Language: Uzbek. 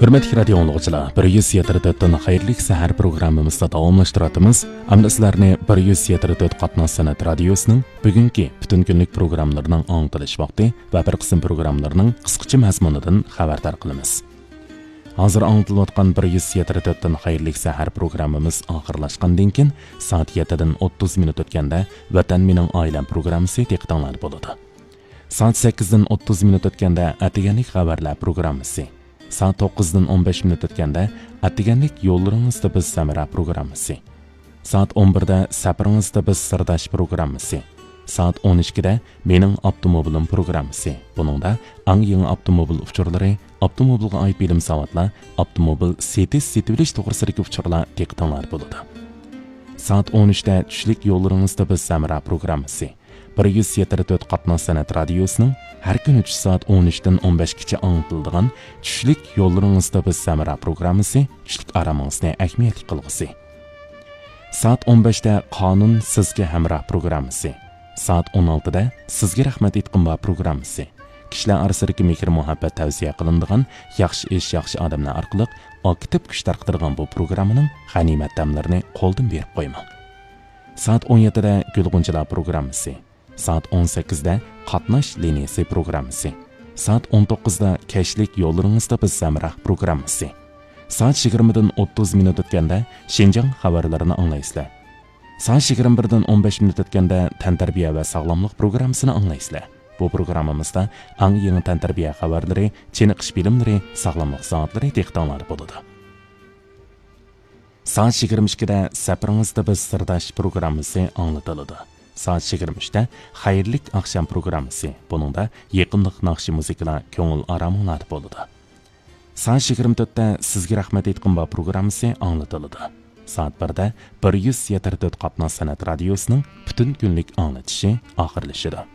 Hürmetli radio anlıqçılar, 174'ten xayrlik sahar programımızda davamlaştıratımız. Amda sizlarni 174 Qatnaz Sanat Radiosu'nun bugünkü bütün günlük programlarının anlatılış vakti ve bir kısım programlarının kıskıcı mazmunidan xabardar qilamiz. Hazır anlatılayotgan 174'ten xayrlik sahar programımız ahırlaşqandan keyin saat 7'den 30 minut o'tganda Vatan mening oilam programmasi diqqatinglarda bo'ladi. Saat 8'den 30 minut o'tganda Atiganlik xabarlar programmasi. Saat 9'dan 15 minut o'tganda Atiganlik yo'llaringizda biz samara programmasi. Saat 11'da safaringizda biz sirdash programmasi. Saat 12'da mening avtomobilim programmasi. Buningda eng yangi avtomobil uchurlari, avtomobilga oid bilim savatlar, avtomobil setish to'g'risidagi uchurlar diqqatinglarda bo'ladi. Saat 13'da tushlik yo'llaringizda biz samara programmasi. 174 Qatnaz Sanat Radiosu'nun her gün 3 saat 13'den 15'gacha anlatıldıgan tushlik yo'llaringizda biz samara programmasi tushlik aramangizni ahamiyatli qilg'isi. Saat 15'da Qonun sizga hamroh programmasi. Saat 16'da Sizga rahmat aytqin bor programmasi. Kishilar orasidagi mehr muhabbat tavsiya qilinadigan yaxshi ish yaxshi odamlar orqali aktiv kuch tarqatirgan bu programmaning g'animat damlarini qo'ldan berib qo'ymang. Saat 17'da Gulg'unchilar programmasi. Saat 18'da Qatnash liniyasi programmasi. Saat 19'da Kashlik yo'llaringizda biz samroh programmasi. Saat 20'dan 30 minut o'tganda Xinjiang xabarlarini anglaysizlar. Saat 21'dan 15 minut o'tganda tantarbiya va sog'lomlik programmasini anglaysizlar. Bu programmamizda eng yangi tantarbiya xabarlari, chiniqish bilimlari, sog'lomlik soatlari diqqatinglarda bo'ladi. Saat 22'da safaringizda biz sirdash programmasi anglatiladi. Saat 23'da xayrlik akşam programmasi. Buningda yaqinlik naqshi muzikalar ko'ngil araminglarda bo'ladi. Saat 24'da Sizga rahmat aytqin bor programmasi anglatiladi. Saat 1'da 174 Qatnaz Sanat Radiosu'nun bütün günlük anlatışı ahırlaşıdı.